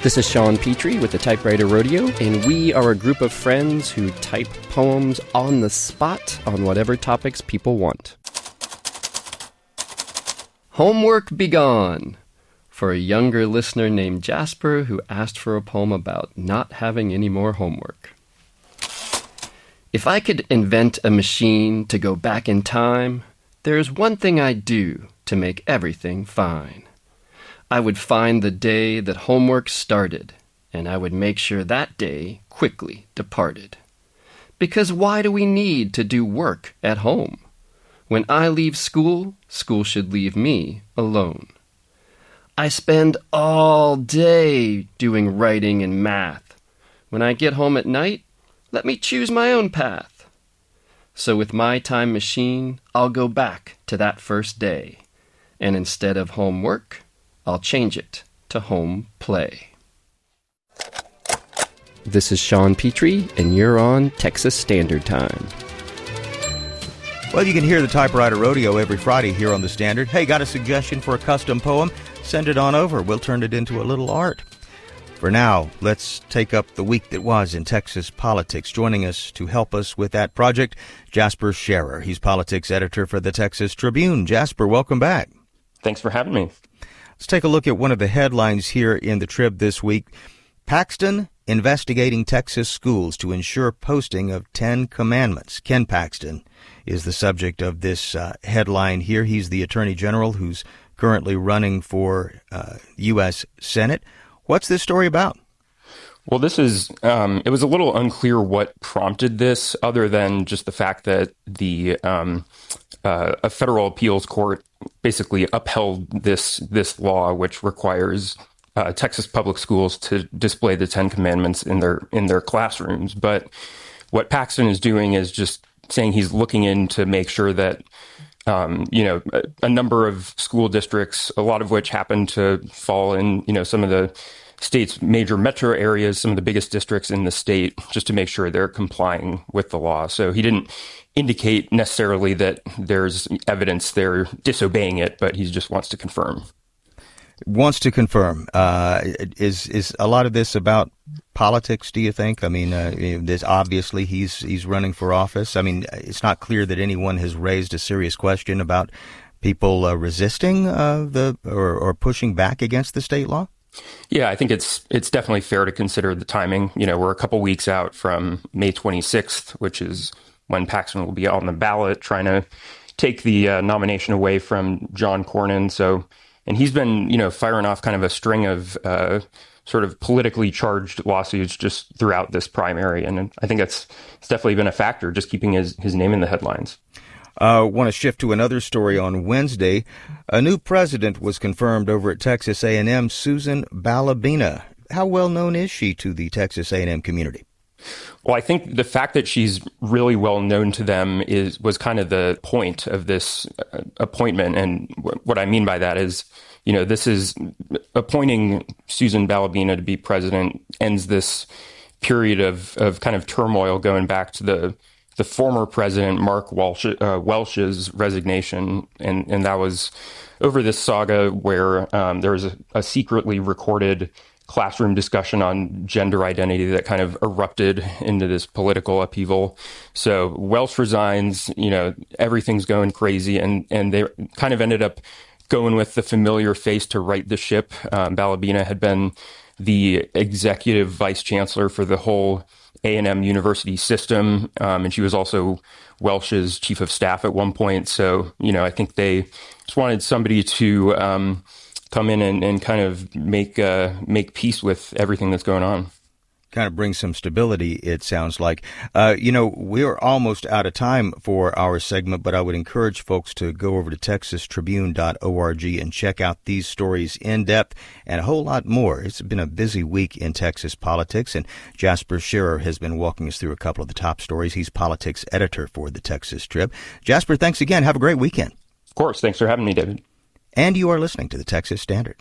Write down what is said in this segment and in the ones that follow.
This is Sean Petrie with the Typewriter Rodeo, and we are a group of friends who type poems on the spot on whatever topics people want. Homework Begone, for a younger listener named Jasper who asked for a poem about not having any more homework. If I could invent a machine to go back in time, there's one thing I'd do to make everything fine. I would find the day that homework started, and I would make sure that day quickly departed. Because why do we need to do work at home? When I leave school, school should leave me alone. I spend all day doing writing and math. When I get home at night, let me choose my own path. So with my time machine, I'll go back to that first day, and instead of homework, I'll change it to home play. This is Sean Petrie, and you're on Texas Standard Time. Well, you can hear the Typewriter Rodeo every Friday here on the Standard. Hey, got a suggestion for a custom poem? Send it on over. We'll turn it into a little art. For now, let's take up the week that was in Texas politics. Joining us to help us with that project, Jasper Scherer. He's politics editor for the Texas Tribune. Jasper, welcome back. Thanks for having me. Let's take a look at one of the headlines here in the Trib this week. Paxton investigating Texas schools to ensure posting of 10 commandments. Ken Paxton is the subject of this headline here. He's the Attorney General who's currently running for U.S. Senate. What's this story about? Well, this is, it was a little unclear what prompted this, other than just the fact that a federal appeals court basically upheld this law, which requires Texas public schools to display the Ten Commandments in their classrooms. But what Paxton is doing is just saying he's looking in to make sure that a number of school districts, a lot of which happen to fall in some of the state's major metro areas, some of the biggest districts in the state, just to make sure they're complying with the law. So he didn't indicate necessarily that there's evidence they're disobeying it, but he just wants to confirm. Is a lot of this about politics, do you think? I mean, this obviously he's running for office. I mean, it's not clear that anyone has raised a serious question about people resisting or pushing back against the state law. Yeah, I think it's definitely fair to consider the timing. We're a couple weeks out from May 26th, which is when Paxton will be on the ballot trying to take the nomination away from John Cornyn. So, and he's been, firing off kind of a string of sort of politically charged lawsuits just throughout this primary. And I think it's definitely been a factor, just keeping his name in the headlines. Want to shift to another story on Wednesday. A new president was confirmed over at Texas A&M, Susan Balabina. How well known is she to the Texas A&M community? Well, I think the fact that she's really well known to them was kind of the point of this appointment. And what I mean by that is, this is appointing Susan Balabina to be president ends this period of kind of turmoil going back to the former president, Mark Welch's resignation. And that was over this saga where there was a secretly recorded classroom discussion on gender identity that kind of erupted into this political upheaval. So Welch resigns, everything's going crazy. And they kind of ended up going with the familiar face to right the ship. Balabina had been the executive vice chancellor for the whole A&M university system. And she was also Welch's chief of staff at one point. So, I think they just wanted somebody to come in and kind of make peace with everything that's going on. Kind of bring some stability, it sounds like. We're almost out of time for our segment, but I would encourage folks to go over to texastribune.org and check out these stories in depth and a whole lot more. It's been a busy week in Texas politics, and Jasper Scherer has been walking us through a couple of the top stories. He's politics editor for the Texas Trib. Jasper, thanks again. Have a great weekend. Of course. Thanks for having me, David. And you are listening to the Texas Standard.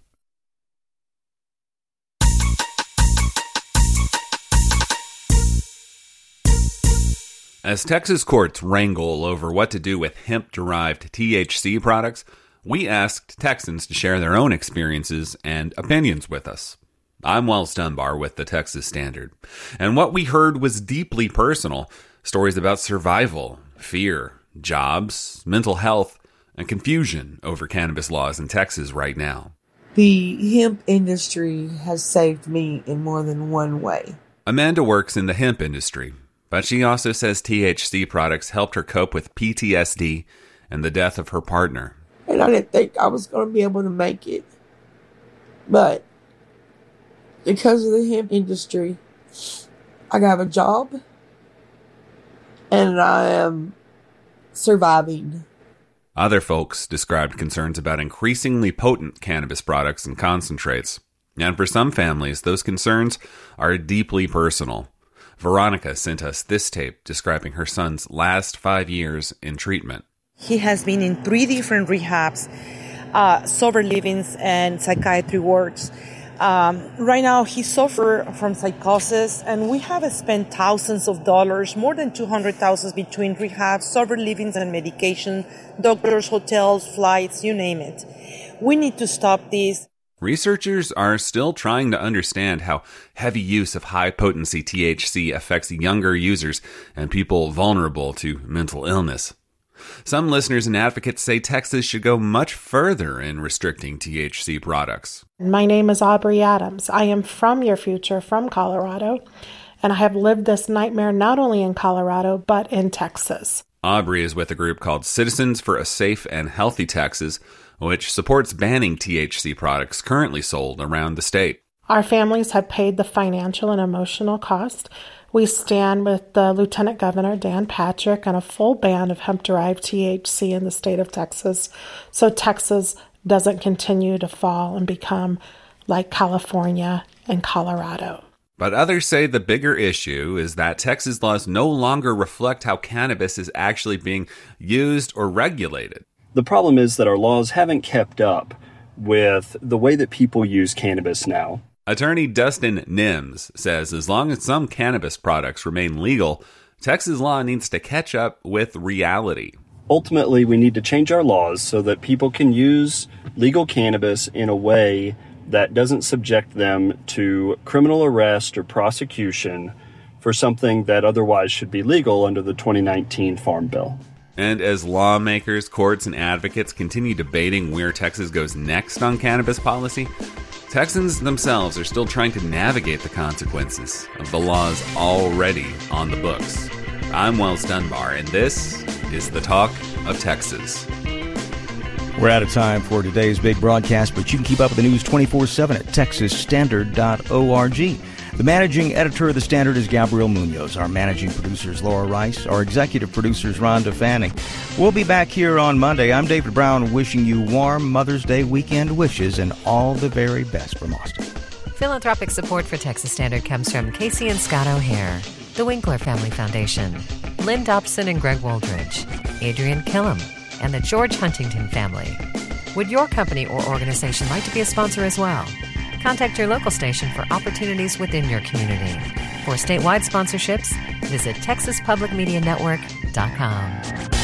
As Texas courts wrangle over what to do with hemp-derived THC products, we asked Texans to share their own experiences and opinions with us. I'm Wells Dunbar with the Texas Standard. And what we heard was deeply personal. Stories about survival, fear, jobs, mental health, and confusion over cannabis laws in Texas right now. The hemp industry has saved me in more than one way. Amanda works in the hemp industry, but she also says THC products helped her cope with PTSD and the death of her partner. And I didn't think I was going to be able to make it. But because of the hemp industry, I got a job and I am surviving. Other folks described concerns about increasingly potent cannabis products and concentrates. And for some families, those concerns are deeply personal. Veronica sent us this tape describing her son's last 5 years in treatment. He has been in 3 different rehabs, sober livings and psychiatry wards. Right now, he suffers from psychosis, and we have spent thousands of dollars, more than $200,000 between rehab, sober livings and medication, doctors, hotels, flights, you name it. We need to stop this. Researchers are still trying to understand how heavy use of high-potency THC affects younger users and people vulnerable to mental illness. Some listeners and advocates say Texas should go much further in restricting THC products. My name is Aubrey Adams. I am from your future, from Colorado, and I have lived this nightmare not only in Colorado, but in Texas. Aubrey is with a group called Citizens for a Safe and Healthy Texas, which supports banning THC products currently sold around the state. Our families have paid the financial and emotional cost. We stand with the Lieutenant Governor, Dan Patrick, on a full ban of hemp-derived THC in the state of Texas, so Texas doesn't continue to fall and become like California and Colorado. But others say the bigger issue is that Texas laws no longer reflect how cannabis is actually being used or regulated. The problem is that our laws haven't kept up with the way that people use cannabis now. Attorney Dustin Nims says as long as some cannabis products remain legal, Texas law needs to catch up with reality. Ultimately, we need to change our laws so that people can use legal cannabis in a way that doesn't subject them to criminal arrest or prosecution for something that otherwise should be legal under the 2019 Farm Bill. And as lawmakers, courts, and advocates continue debating where Texas goes next on cannabis policy, Texans themselves are still trying to navigate the consequences of the laws already on the books. I'm Wells Dunbar, and this is The Talk of Texas. We're out of time for today's big broadcast, but you can keep up with the news 24/7 at texasstandard.org. The managing editor of The Standard is Gabriel Munoz. Our managing producer is Laura Rice. Our executive producer is Rhonda Fanning. We'll be back here on Monday. I'm David Brown, wishing you warm Mother's Day weekend wishes and all the very best from Austin. Philanthropic support for Texas Standard comes from Casey and Scott O'Hare, the Winkler Family Foundation, Lynn Dobson and Greg Woldridge, Adrian Killam, and the George Huntington family. Would your company or organization like to be a sponsor as well? Contact your local station for opportunities within your community. For statewide sponsorships, visit TexasPublicMediaNetwork.com.